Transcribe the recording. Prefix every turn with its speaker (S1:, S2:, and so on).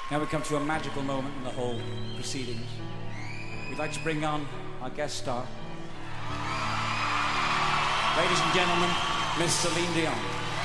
S1: Now we come to a magical moment in the whole proceedings. We'd like to bring on our guest star. Ladies and gentlemen, Miss Celine Dion.